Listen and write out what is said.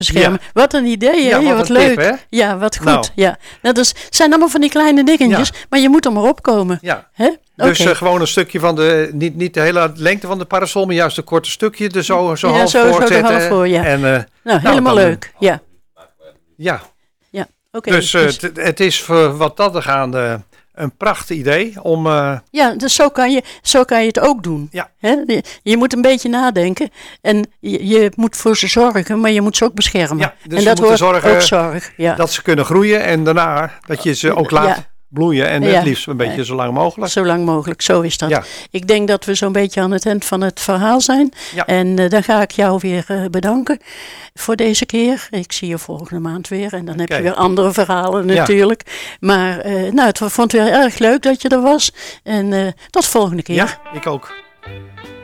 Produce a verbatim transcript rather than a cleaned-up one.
beschermen. Ja. Wat een idee, hè? Ja, wat wat een leuk. tip, hè? Ja, wat goed. Nou. Ja. Nou, dus, het zijn allemaal van die kleine dingetjes, Ja. maar je moet er maar opkomen. Ja. Hè? Dus Oké. uh, gewoon een stukje van de, niet, niet de hele lengte van de parasol, maar juist een korte stukje er zo, zo Ja, half zo- zo voor de zetten. half voor, ja. En, uh, Nou, helemaal dan- leuk. Ja. Ja, Ja. Oké. dus uh, dus- t- het is voor wat dat er gaan uh, een prachtig idee om... Uh, Ja, dus zo kan je, zo kan je het ook doen. Ja. Hè? Je, je moet een beetje nadenken en je, je moet voor ze zorgen, maar je moet ze ook beschermen. Ja, dus en je dat moet er wordt zorgen ook zorg. Ja. dat ze kunnen groeien en daarna dat je ze ook laat Ja. bloeien. En Ja. het liefst een beetje zo lang mogelijk. Zo lang mogelijk, zo is dat. Ja. Ik denk dat we zo'n beetje aan het eind van het verhaal zijn. Ja. En uh, dan ga ik jou weer uh, bedanken voor deze keer. Ik zie je volgende maand weer en dan heb Oké. je weer andere verhalen Ja. natuurlijk. Maar uh, nou, het vond het weer erg leuk dat je er was. En uh, tot volgende keer. Ja, ik ook.